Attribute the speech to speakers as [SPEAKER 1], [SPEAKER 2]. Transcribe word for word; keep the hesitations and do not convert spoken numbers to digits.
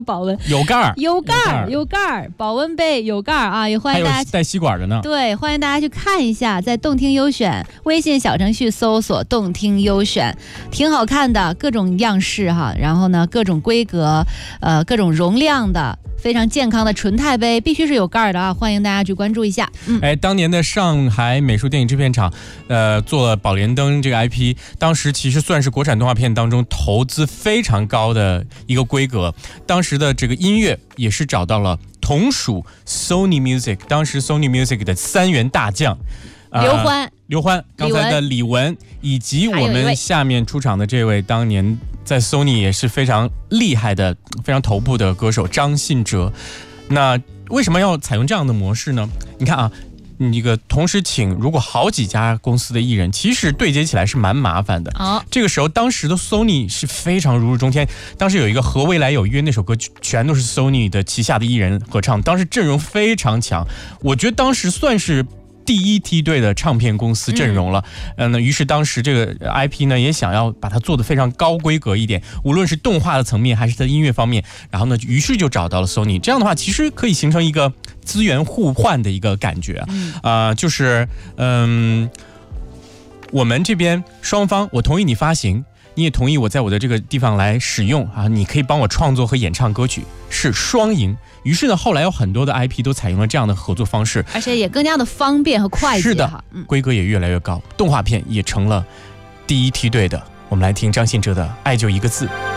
[SPEAKER 1] 保温
[SPEAKER 2] 有盖儿，
[SPEAKER 1] 有盖儿，有盖儿，保温杯有盖儿啊，也欢迎大家
[SPEAKER 2] 还有带吸管的呢。
[SPEAKER 1] 对，欢迎大家去看一下，在动听优选微信小程序搜索动听优选，挺好看的，各种样式哈，然后呢各种规格，呃各种容量的。非常健康的纯钛杯，必须是有盖儿的啊！欢迎大家去关注一下。
[SPEAKER 2] 嗯，哎，当年的上海美术电影制片厂，呃，做了《宝莲灯》这个 I P， 当时其实算是国产动画片当中投资非常高的一个规格。当时的这个音乐也是找到了同属 Sony Music， 当时 Sony Music 的三员大将。
[SPEAKER 1] 刘欢、呃、
[SPEAKER 2] 刘欢，刚才的李玟，以及我们下面出场的这位当年在 Sony 也是非常厉害的、非常头部的歌手张信哲。那为什么要采用这样的模式呢？你看啊，你这个同时请如果好几家公司的艺人，其实对接起来是蛮麻烦的。
[SPEAKER 1] 哦，
[SPEAKER 2] 这个时候，当时的 Sony 是非常如日中天。当时有一个《和未来有约》那首歌，全都是 Sony 的旗下的艺人合唱，当时阵容非常强。我觉得当时算是第一梯队的唱片公司阵容了，嗯，那于是当时这个 I P 呢也想要把它做得非常高规格一点，无论是动画的层面还是它的音乐方面，然后呢，于是就找到了 Sony。这样的话，其实可以形成一个资源互换的一个感觉啊、呃，就是嗯，我们这边双方，我同意你发行，你也同意我在我的这个地方来使用啊，你可以帮我创作和演唱歌曲，是双赢。于是呢，后来有很多的 I P 都采用了这样的合作方式，
[SPEAKER 1] 而且也更加的方便和快捷。
[SPEAKER 2] 是的，规格也越来越高，动画片也成了第一梯队的。我们来听张信哲的《爱就一个字》。